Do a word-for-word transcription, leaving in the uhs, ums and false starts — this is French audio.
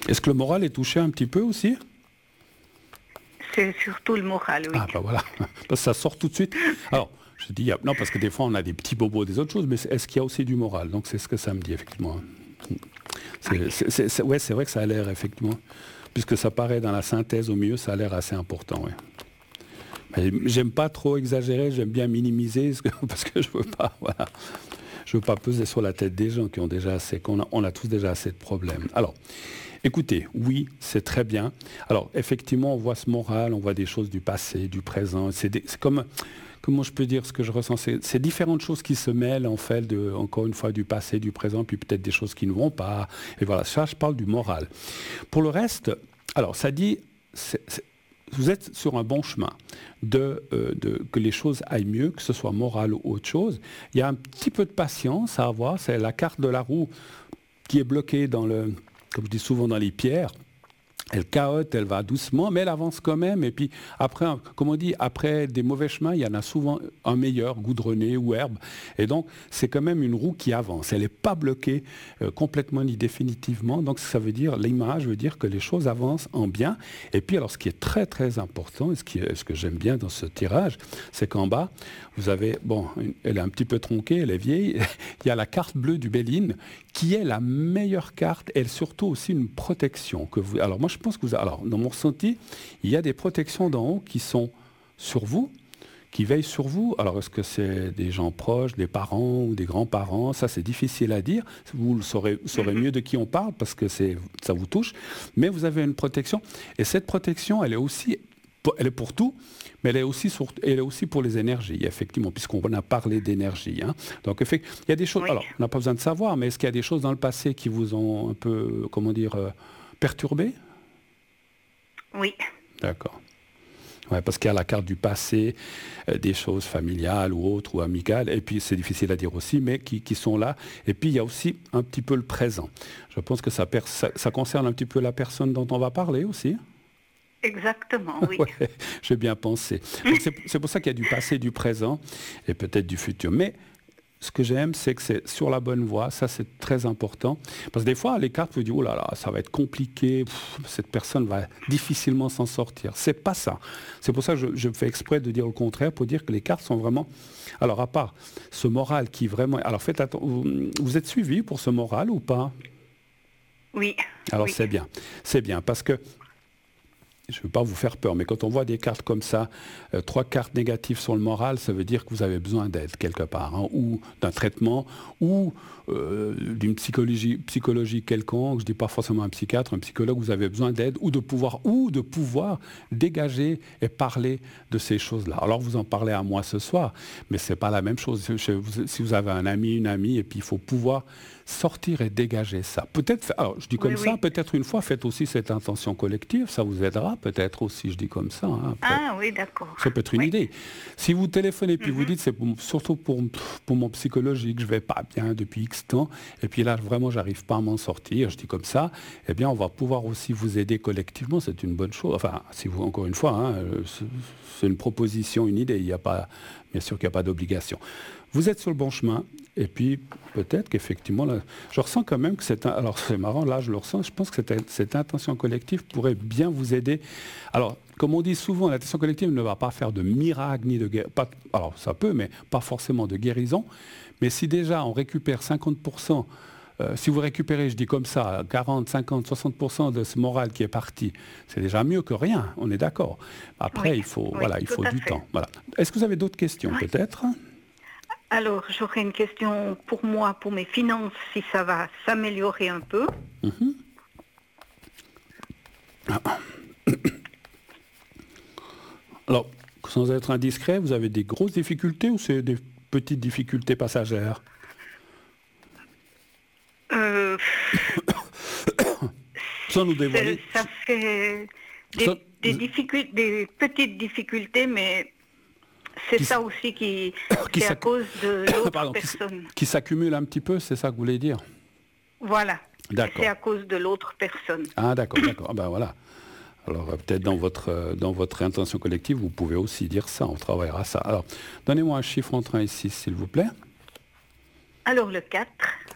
Est-ce que le moral est touché un petit peu aussi? C'est surtout le moral, oui. Ah, ben voilà, parce que ça sort tout de suite. Alors, je dis, non, parce que des fois, on a des petits bobos des autres choses, mais est-ce qu'il y a aussi du moral? Donc, c'est ce que ça me dit, effectivement. C'est, c'est, c'est, c'est, ouais, c'est vrai que ça a l'air, effectivement, puisque ça paraît dans la synthèse au milieu, ça a l'air assez important, ouais. Mais j'aime pas trop exagérer, j'aime bien minimiser, parce que je veux pas, voilà. Je veux pas peser sur la tête des gens qui ont déjà assez, qu'on a, on a tous déjà assez de problèmes. Alors, écoutez, oui, c'est très bien. Alors, effectivement, on voit ce moral, on voit des choses du passé, du présent. C'est, des, c'est comme, comment je peux dire ce que je ressens, c'est, c'est différentes choses qui se mêlent, en fait, de, encore une fois, du passé, du présent, puis peut-être des choses qui ne vont pas. Et voilà, ça, je parle du moral. Pour le reste, alors, ça dit, c'est, c'est, vous êtes sur un bon chemin de, euh, de, que les choses aillent mieux, que ce soit moral ou autre chose. Il y a un petit peu de patience à avoir, c'est la carte de la roue qui est bloquée dans le, comme je dis souvent, dans les pierres. Elle cahote, elle va doucement, mais elle avance quand même. Et puis après, comme on dit, après des mauvais chemins, il y en a souvent un meilleur, goudronné ou herbe. Et donc, c'est quand même une roue qui avance. Elle n'est pas bloquée euh, complètement ni définitivement. Donc, ça veut dire, l'image veut dire que les choses avancent en bien. Et puis, alors, ce qui est très, très important, et ce, qui est, ce que j'aime bien dans ce tirage, c'est qu'en bas, vous avez, bon, elle est un petit peu tronquée, elle est vieille. Il y a la carte bleue du Béline, qui est la meilleure carte, et surtout aussi une protection. Que vous, alors, moi, je pense que vous... Alors, dans mon ressenti, il y a des protections d'en haut qui sont sur vous, qui veillent sur vous. Alors, est-ce que c'est des gens proches, des parents ou des grands-parents? Ça, c'est difficile à dire. Vous le saurez, vous saurez mieux de qui on parle, parce que c'est, ça vous touche. Mais vous avez une protection. Et cette protection, elle est aussi... Elle est pour tout, mais elle est aussi, sur, elle est aussi pour les énergies, effectivement, puisqu'on a parlé d'énergie. Hein. Donc, il y a des choses... Oui. Alors, on n'a pas besoin de savoir, mais est-ce qu'il y a des choses dans le passé qui vous ont un peu, comment dire, euh, perturbé? Oui. D'accord. Ouais, parce qu'il y a la carte du passé, euh, des choses familiales ou autres, ou amicales, et puis c'est difficile à dire aussi, mais qui, qui sont là. Et puis il y a aussi un petit peu le présent. Je pense que ça, per- ça, ça concerne un petit peu la personne dont on va parler aussi. Exactement, oui. Ouais, j'ai bien pensé. Donc c'est, c'est pour ça qu'il y a du passé, du présent, et peut-être du futur. Mais ce que j'aime, c'est que c'est sur la bonne voie. Ça, c'est très important. Parce que des fois, les cartes vous disent, oh là là, ça va être compliqué. Pff, cette personne va difficilement s'en sortir. C'est pas ça. C'est pour ça que je, je fais exprès de dire le contraire, pour dire que les cartes sont vraiment... Alors, à part ce moral qui vraiment... Alors, faites attention. Vous, vous êtes suivi pour ce moral ou pas? Oui. Alors, oui. c'est bien. C'est bien. Parce que je ne veux pas vous faire peur, mais quand on voit des cartes comme ça, euh, trois cartes négatives sur le moral, ça veut dire que vous avez besoin d'aide quelque part, hein, ou d'un traitement, ou euh, d'une psychologie, psychologie quelconque. Je ne dis pas forcément un psychiatre, un psychologue, vous avez besoin d'aide, ou de pouvoir, ou de pouvoir dégager et parler de ces choses-là. Alors vous en parlez à moi ce soir, mais ce n'est pas la même chose. Si vous avez un ami, une amie, et puis il faut pouvoir sortir et dégager ça. Peut-être, alors je dis comme oui, ça, oui. peut-être une fois, faites aussi cette intention collective, ça vous aidera peut-être aussi, je dis comme ça. Hein, ah oui, d'accord. Ça peut être une oui. idée. Si vous téléphonez puis mm-hmm. vous dites, c'est pour, surtout pour, pour mon psychologique, je vais pas bien depuis X temps, et puis là, vraiment, j'arrive pas à m'en sortir, je dis comme ça, eh bien, on va pouvoir aussi vous aider collectivement, c'est une bonne chose. Enfin, si vous, encore une fois, hein, c'est une proposition, une idée, il n'y a pas, bien sûr qu'il n'y a pas d'obligation. Vous êtes sur le bon chemin, et puis peut-être qu'effectivement, là, je ressens quand même que c'est... Un, alors c'est marrant, là je le ressens, je pense que cette, cette intention collective pourrait bien vous aider. Alors, comme on dit souvent, l'intention collective ne va pas faire de miracle, ni de guérison. Alors ça peut, mais pas forcément de guérison. Mais si déjà on récupère cinquante pour cent, euh, si vous récupérez, je dis comme ça, quarante, cinquante, soixante pour cent de ce moral qui est parti, c'est déjà mieux que rien, on est d'accord. Après, oui, il faut, oui, voilà, il faut du fait. temps. Voilà. Est-ce que vous avez d'autres questions, oui. peut-être ? Alors, j'aurais une question pour moi, pour mes finances, si ça va s'améliorer un peu. Mm-hmm. Ah. Alors, sans être indiscret, vous avez des grosses difficultés ou c'est des petites difficultés passagères ? euh... Sans nous dévoiler. Ça fait des, sans... des, difficult... des petites difficultés, mais... C'est qui ça aussi qui, qui c'est à cause de l'autre Pardon, personne. Qui, qui s'accumule un petit peu, c'est ça que vous voulez dire ? Voilà. D'accord. C'est à cause de l'autre personne. Ah d'accord, d'accord. Ah, ben voilà. Alors euh, peut-être dans votre, euh, dans votre intention collective, vous pouvez aussi dire ça, on travaillera ça. Alors, donnez-moi un chiffre entre un et six, s'il vous plaît. Alors le quatre.